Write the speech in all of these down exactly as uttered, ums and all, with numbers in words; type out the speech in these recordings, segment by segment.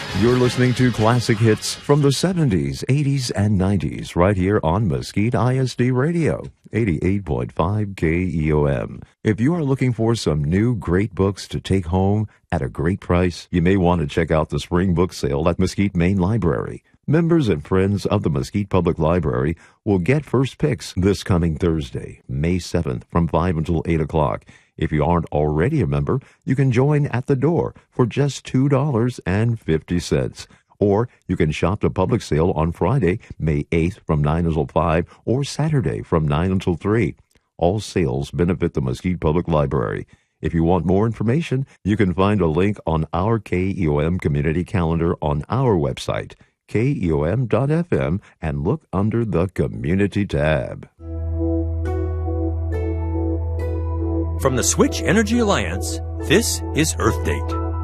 You're listening to classic hits from the seventies, eighties, and nineties right here on Mesquite I S D Radio, eighty-eight point five K E O M. If you are looking for some new great books to take home at a great price, you may want to check out the spring book sale at Mesquite Main Library. Members and friends of the Mesquite Public Library will get first picks this coming Thursday, May seventh, from five until eight o'clock. If you aren't already a member, you can join at the door for just two dollars and fifty cents. Or you can shop the public sale on Friday, May eighth from nine until five, or Saturday from nine until three. All sales benefit the Mesquite Public Library. If you want more information, you can find a link on our K E O M community calendar on our website, K E O M dot F M, and look under the Community tab. From the Switch Energy Alliance, this is Earth Date.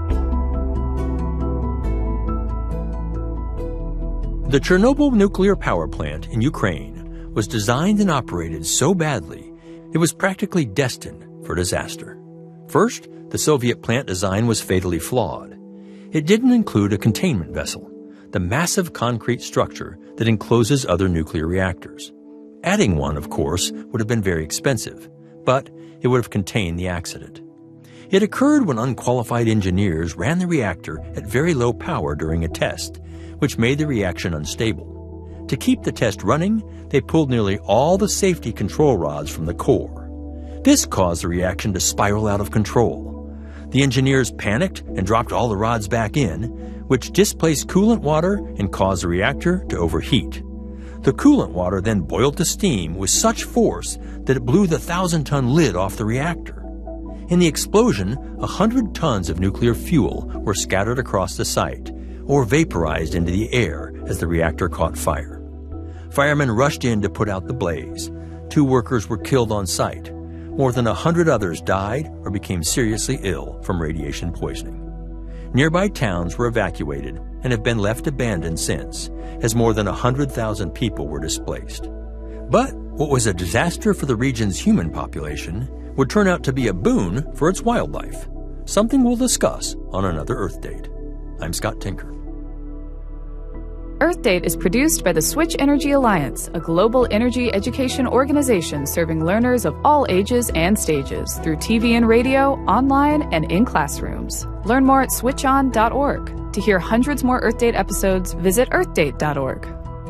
The Chernobyl nuclear power plant in Ukraine was designed and operated so badly it was practically destined for disaster. First, the Soviet plant design was fatally flawed. It didn't include a containment vessel, the massive concrete structure that encloses other nuclear reactors. Adding one, of course, would have been very expensive, but it would have contained the accident. It occurred when unqualified engineers ran the reactor at very low power during a test, which made the reaction unstable. To keep the test running, they pulled nearly all the safety control rods from the core. This caused the reaction to spiral out of control. The engineers panicked and dropped all the rods back in, which displaced coolant water and caused the reactor to overheat. The coolant water then boiled to steam with such force that it blew the thousand-ton lid off the reactor. In the explosion, a hundred tons of nuclear fuel were scattered across the site, or vaporized into the air as the reactor caught fire. Firemen rushed in to put out the blaze. Two workers were killed on site. More than a hundred others died or became seriously ill from radiation poisoning. Nearby towns were evacuated and have been left abandoned since, as more than one hundred thousand people were displaced. But what was a disaster for the region's human population would turn out to be a boon for its wildlife, something we'll discuss on another Earth Date. I'm Scott Tinker. Earth Date is produced by the Switch Energy Alliance, a global energy education organization serving learners of all ages and stages through T V and radio, online, and in classrooms. Learn more at switch on dot org. To hear hundreds more Earth Date episodes, visit earth date dot org.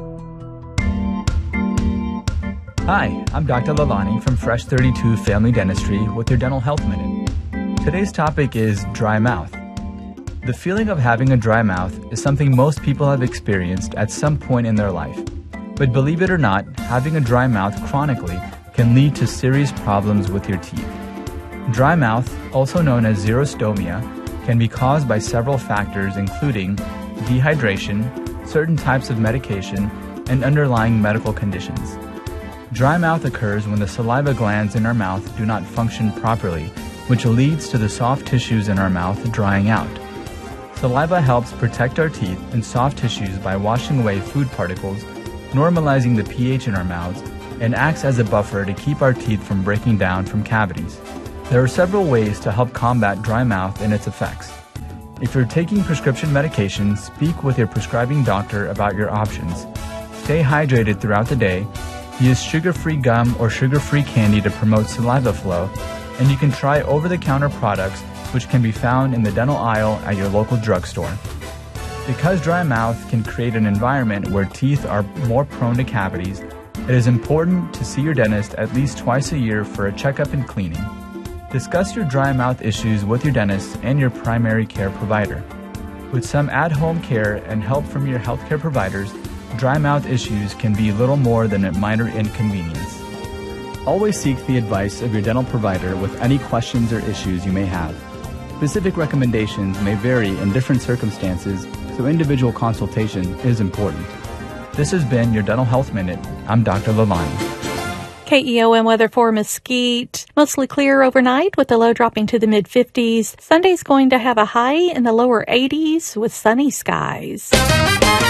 Hi, I'm Doctor Lalani from Fresh thirty-two Family Dentistry with your Dental Health Minute. Today's topic is dry mouth. The feeling of having a dry mouth is something most people have experienced at some point in their life. But believe it or not, having a dry mouth chronically can lead to serious problems with your teeth. Dry mouth, also known as xerostomia, can be caused by several factors including dehydration, certain types of medication, and underlying medical conditions. Dry mouth occurs when the saliva glands in our mouth do not function properly, which leads to the soft tissues in our mouth drying out. Saliva helps protect our teeth and soft tissues by washing away food particles, normalizing the pH in our mouths, and acts as a buffer to keep our teeth from breaking down from cavities. There are several ways to help combat dry mouth and its effects. If you're taking prescription medication, speak with your prescribing doctor about your options. Stay hydrated throughout the day. Use sugar-free gum or sugar-free candy to promote saliva flow, and you can try over-the-counter products which can be found in the dental aisle at your local drugstore. Because dry mouth can create an environment where teeth are more prone to cavities, it is important to see your dentist at least twice a year for a checkup and cleaning. Discuss your dry mouth issues with your dentist and your primary care provider. With some at-home care and help from your healthcare providers, dry mouth issues can be little more than a minor inconvenience. Always seek the advice of your dental provider with any questions or issues you may have. Specific recommendations may vary in different circumstances, so individual consultation is important. This has been your Dental Health Minute. I'm Doctor Lalani. K E O M weather for Mesquite. Mostly clear overnight with the low dropping to the mid fifties. Sunday's going to have a high in the lower eighties with sunny skies.